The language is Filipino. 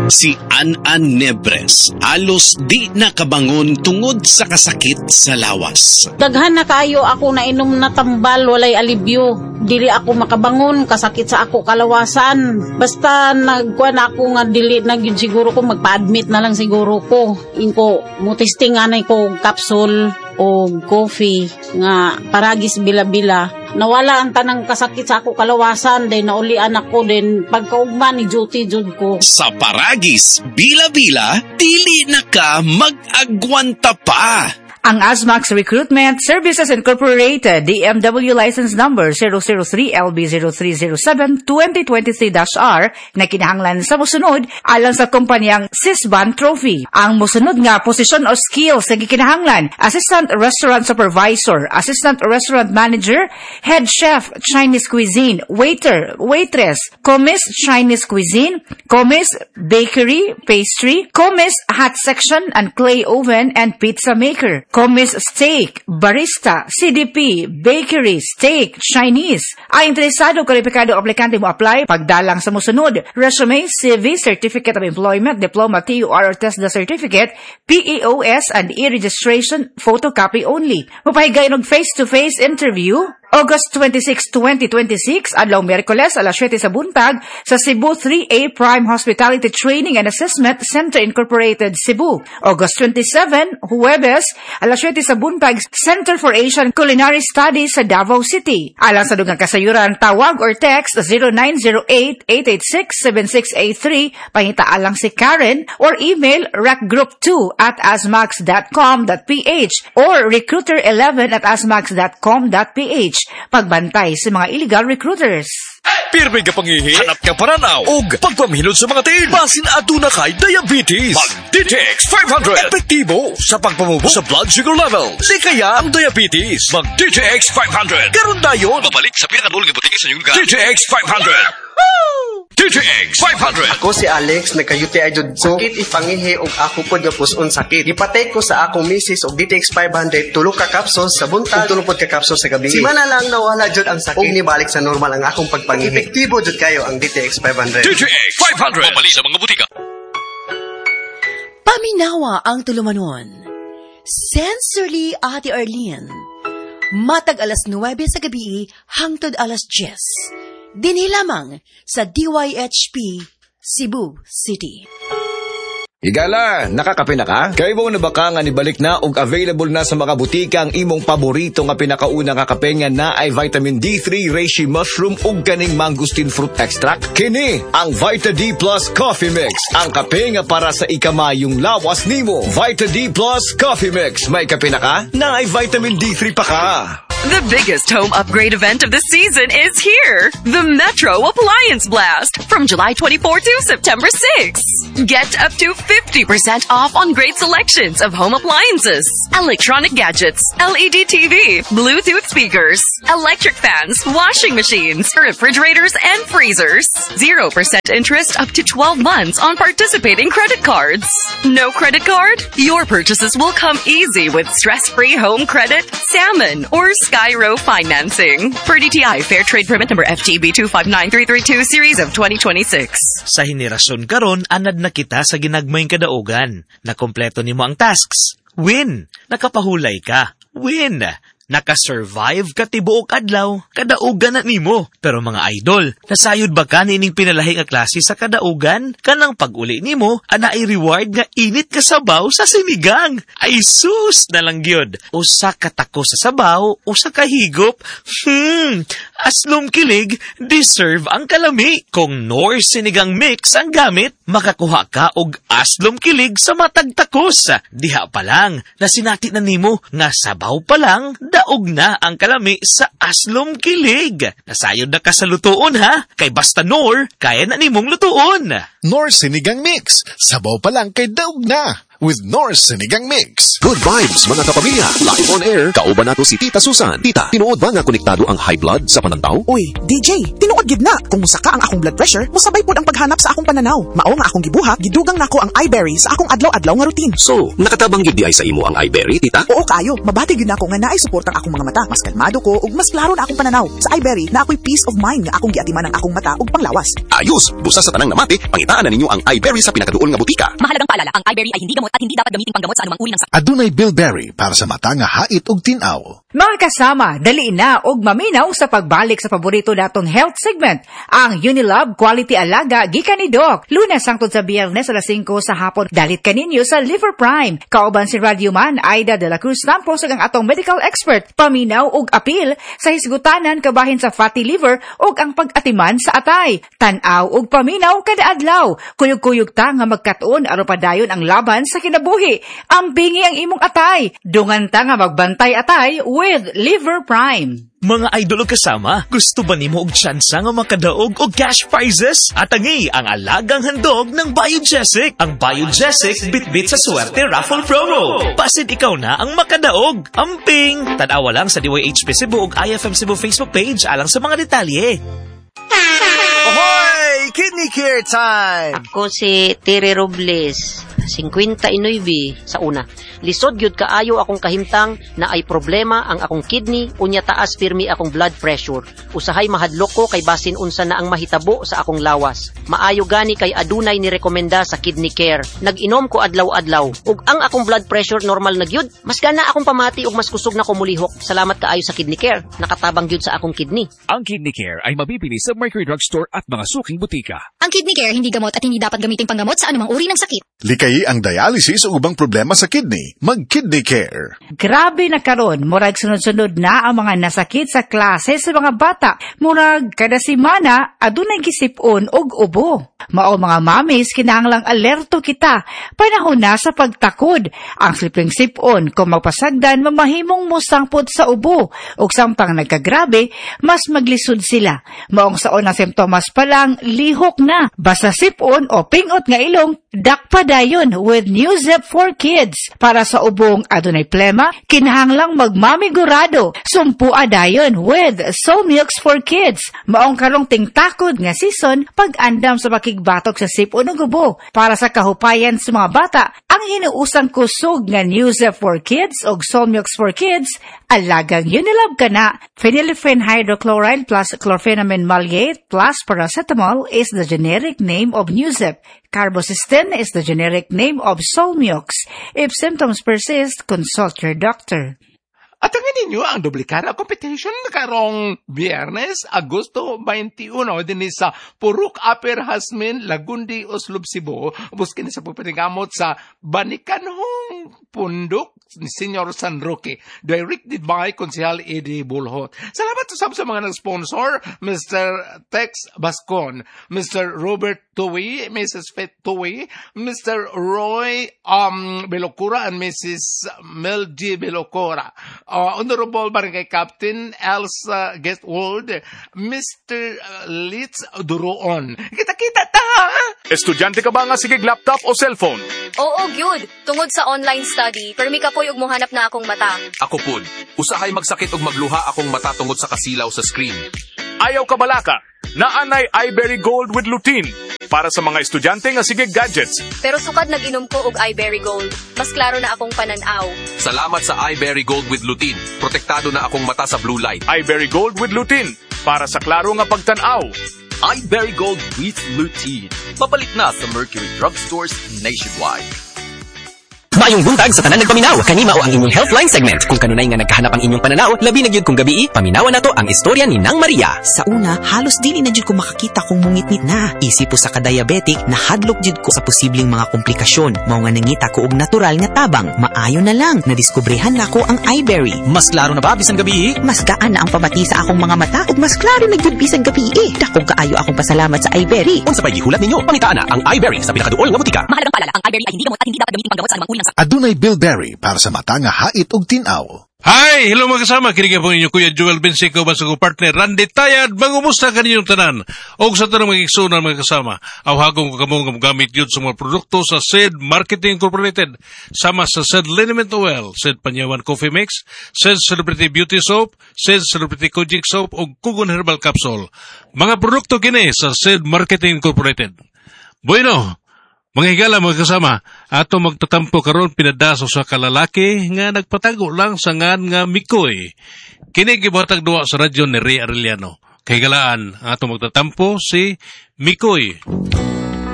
Si An-An Nebres alos di nakabangon tungod sa kasakit sa lawas. Daghan na kayo ako na inom na tambal, walay alibyo. Dili ako makabangon, kasakit sa ako kalawasan. Basta nagkuhan ako nga dili na yun siguro ko, magpa-admit na lang siguro ko. Inko, mutisting anay ko capsule o coffee nga paragis bila-bila. Nawala ang tanang kasakit sa ako kalawasan, then naulian ako, then pagkaugma ni duty jud ko. Sa paragis bila-bila, dili na ka mag-agwanta pa. Ang Asmax Recruitment Services Incorporated, DMW License Number 003LB0307-2023-R na kinahanglan sa musunod alang sa kumpanyang Sisban Trophy. Ang musunod nga posisyon o skills na gikinahanglan: Assistant Restaurant Supervisor, Assistant Restaurant Manager, Head Chef Chinese Cuisine, Waiter, Waitress, Commis Chinese Cuisine, Commis Bakery, Pastry, Commis Hot Section and Clay Oven and Pizza Maker, Commis Steak, Barista, CDP, Bakery, Steak, Chinese. Ang interesado kwalipikado aplikante mo apply pagdalang sa musunod: resume, CV, Certificate of Employment, Diploma, TUR or TESDA Certificate, PEOS and e-registration, photocopy only. Mapahigayon og face-to-face interview August 26, 2026, adlaw Miyerkules, alas 7 sa buntag, sa Cebu 3A Prime Hospitality Training and Assessment Center Incorporated, Cebu. August 27, Huwebes, alas 7 sa buntag, Center for Asian Culinary Studies sa Davao City. Alang sa dugang kasayuran, tawag or text 0908-886-7683, pangita alang si Karen, or email recgroup2@asmax.com.ph or recruiter11@asmax.com.ph. Pagbantay sa mga illegal recruiters. Pirmi ka pangihi, hanap ka paranaw, ug pagpamilot sa mga tiil. Basin aduna kay diabetes. Mag-DTX 500. Epektibo sa pagpamubo sa blood sugar level. Di kaya ang diabetes. Mag-DTX 500. Karon dayon. Mabalik sa pinakabulong ibutika sa inyong lugar. DTX 500. DTX 500. Ako si Alex, nagka-UTI jud ko. Sakit ipangihi og ako pod nga puson sakit. Gipatay ko sa akong misis og DTX 500, tulo ka capsules sa buntag, tulo pod ka capsules sa gabi. Simana lang nawala jud ang sakit. Og nibalik sa normal ang akong pagpangihi. Epektibo jud kayo ang DTX 500. DTX 500. Mabalik sa mga butika. Paminawa ang tulumanon. Sensorily, Ate Arlene. Matag alas 9 sa gabi, hangtod alas 10. Dinhi lamang sa DYHP, Cebu City. Higala, nakakape na ka? Kaya mo na baka nga nibalik na og available na sa mga butika ang imong paborito nga pinakauna nga kape nga na ay vitamin D3, reishi mushroom ug kaning mangosteen fruit extract? Kini ang Vita D Plus Coffee Mix, ang kape nga para sa ikamayong lawas nimo. Vita D Plus Coffee Mix, may kape na ka? Na ay vitamin D3 pa ka. The biggest home upgrade event of the season is here. The Metro Appliance Blast from July 24 to September 6. Get up to 50% off on great selections of home appliances, electronic gadgets, LED TV, Bluetooth speakers, electric fans, washing machines, refrigerators, and freezers. 0% interest up to 12 months on participating credit cards. No credit card? Your purchases will come easy with stress-free home credit, salmon, or Skyro financing. Per DTI Fair Trade Permit number FTB 259332 series of 2026. Sa henerasyon karon, anad na kita sa ginagmayng kadaugan. Nakompleto nimo ang tasks. Win! Nakapahulay ka. Win! Nakasurvive ka tibuok adlaw, kadaugan na nimo. Pero mga idol, nasayod ba ka nining pinalahi nga klase sa kadaugan? Kanang pag-uli nimo, ana ay reward nga init ka sabaw sa sinigang. Ay sus na lang gyud. Usa ka tako sa sabaw, usa ka higop. Aslom kilig, deserve ang kalami. Kung Nor sinigang mix ang gamit, makakuha ka og aslom kilig sa matag takos. Diha pa lang, nasinati na nimo nga sabaw pa lang, daog na ang kalami sa aslom kilig. Nasayod na ka sa lutuon ha, kay basta Nor, kaya na nimong lutuon. Nor sinigang mix, sabaw pa lang kay daog na. with North Sinigang Mix. Good vibes mga kapamilya. Live on air, kauban nato si Tita Susan. Tita, tinuod ba nga konektado ang high blood sa panantaw? Uy, DJ, tinuod gid na. Kung musa ka ang akong blood pressure, musabay pod ang paghanap sa akong pananaw. Mao nga akong gibuhat, gidugang nako ang iBerry sa akong adlaw-adlaw nga routine. So, nakatabang gyud di ay sa imo ang iBerry, Tita? Oo kayo, mabati gyud nako nga naay suportang akong mga mata. Mas kalmado ko ug mas klaro na akong pananaw. Sa iBerry na ako'y peace of mind nga akong giatiman ang akong mata ug panglawas. Ayos, busa sa tanang namati, pangitaan na ninyo ang iBerry sa pinakaduol nga butika. Mahalagang paalala, ang iBerry ay hindi gamot at hindi dapat gamitin panggamot sa anumang uri ng sakit. Adunay Bilberry para sa mata nga hait ug tinaw. Mga kasama, dali na og maminaw sa pagbalik sa paborito natong health segment, ang Unilab Quality Alaga gikan ni Doc. Lunes hangtod sa Biyernes alas 5 sa hapon, dalit kaninyo sa Liver Prime. Kauban si Radioman Aida de la Cruz Campos ang atong medical expert, paminaw og apil sa hisgutanan kabahin sa fatty liver og ang pag-atiman sa atay. Tan-aw og paminaw kada adlaw. Kuyog-kuyog ta nga magkatuon aron padayon ang laban sa kinabuhi. Ambingi ang imong atay. Dungan ta nga magbantay atay with Liver Prime. Mga idol o kasama, gusto ba nimo og tsansa nga makadaog og cash prizes? Atangi ang alagang handog ng Biogesic. Ang Biogesic bit-bit sa swerte raffle promo. Pasid ikaw na ang makadaog. Amping! Tanawa lang sa DYHP Cebu ug IFM Cebu Facebook page alang sa mga detalye. Ahoy! Kidney Care time! Ako si Tere Robles, 59 sa una. Lisod gyud kaayo akong kahimtang na ay problema ang akong kidney, unya taas pirmi akong blood pressure. Usahay mahadlok ko kay basin unsa na ang mahitabo sa akong lawas. Maayo gani kay adunay ni rekomenda sa Kidney Care. Nag-inom ko adlaw-adlaw ug ang akong blood pressure normal na gyud. Mas gana akong pamati ug mas kusog na ko mulihok. Salamat kaayo sa Kidney Care. Nakatabang gyud sa akong kidney. Ang Kidney Care ay mabibili sa Mercury Drugstore at mga suking butika. Ang Kidney Care hindi gamot at hindi dapat gamitin panggamot sa anumang uri ng sakit. Likayi ang dialysis o ubang problema sa kidney. Mag-Kidney Care. Grabe na karon, murag sunod-sunod na ang mga nasakit sa klase sa mga bata. Murag kada semana adunay gisipon og ubo. Mao mga mamis, kinahanglang alerto kita. Panahon na sa pagtakod. Ang sliping sipon kung magpasagdan mamahimong musangpod sa ubo. Ug samtang nagkagrabe, mas maglisod sila. Maong saon ang simptomas pa lang, lihok na. Basta sipon o pingot nga ilong, dakpa dayon with Newzep for Kids. Para sa ubong adunay plema, kinahanglang magmamigurado. Sumpua dayon with Solmux for Kids. Maong karong tingtakod nga season, pag-andam sa pakigbatok sa sipon ug ubo. Para sa kahupayan sa mga bata, ang hinuusang kusog nga Newzep for Kids ug Solmux for Kids, alagang Unilab ka na. Phenylephrine hydrochloride plus chlorpheniramine maleate plus paracetamol is the generic name of Newzep. Carbocysteine is the generic name of Solmux. If symptoms persist, consult your doctor. At ang ninyo ang Doblikara competition karong Biyernes, Agosto 21 din sa Purok Upper Hasmin, Lagundi, Oslob, Cebu. Buskin sa pagpatingamot sa Banikanhong Pundok ni Senior San Roque. Directed by Konsehal Eddie Bulhot. Salamat sa mga nag-sponsor, Mr. Tex Bascon, Mr. Robert Tuwi, Mrs. Fet Tuwi, Mr. Roy Belocura, and Mrs. Mel G. Belocura. Honorable Barangay Captain Elsa Guestwold, Mr. Litz Duroon. Kita-kita ta! Estudyante ka ba nga sigig laptop o cellphone? Oo, gyud. Tungod sa online study, permi ka po'y ug mohanap na akong mata. Ako pud, usahay magsakit og magluha akong mata tungod sa kasilaw sa screen. Ayaw ka balaka, naanay iBerry Gold with lutein para sa mga estudyante nga sigig gadgets. Pero sukad nag-inom ko og iBerry Gold. Mas klaro na akong pananaw. Salamat sa iBerry Gold with lutein. Protektado na akong mata sa blue light. iBerry Gold with lutein para sa klaro nga pagtanaw. iBerry Gold with lutein. Papalit na sa Mercury Drugstores nationwide. Maayong buntag sa tanan nagpaminaw. Kanima o ang inyong Healthline segment. Kung kanunay nga nagkahanap ang inyong pananaw, labi na gyud kung gabi, paminawan nato ang istorya ni Nang Maria. Sa una, halos dili na jud ko makakita kung mungit-ngit na. Isip po sa ka-diabetic, nahadlok jud ko sa posibleng mga komplikasyon. Mao nga nangita ko og natural nga tabang. Maayo na lang, nadiskubrehan na ko ang iBerry. Mas klaro na ba bisan gabi? Mas gaan na ang pamati sa akong mga mata ug mas klaro na gyud bisan gabi. Dakong kaayo akong pasalamat sa iBerry. Unsa pay gihulat ninyo? Pangitaan na ang iBerry sa pinakaduol nga butika. Mahalagang paalala, ang iBerry ay hindi gamot at hindi dapat gamitin panggamot sa anumang uri ng sakit. Adunay Bilberry para sa mata nga hait ug tinaw. Hi! Hello mga kasama, kiniga po ninyo Kuya Joel Bensico, basag ko partner Randy Tayad, mangumusta ka ninyong tanan. O sa tanong magigsunan mga kasama, awhagong ko kamong gamit yun sa mga produkto sa SED Marketing Incorporated, sama sa SED Liniment Oil, SED Panyawan Coffee Mix, SED Celebrity Beauty Soap, SED Celebrity Kojic Soap, o Kugon Herbal Capsule. Mga produkto kini sa SED Marketing Incorporated. Bueno, mga higala mga kasama, ato magtatampo karon pinadaso sa kalalaki nga nagpatago lang sa ngan nga Mikoy. Kini gibuhatag duwa sa radyo ni Ray Arellano. Kahigalaan, ato magtatampo si Mikoy.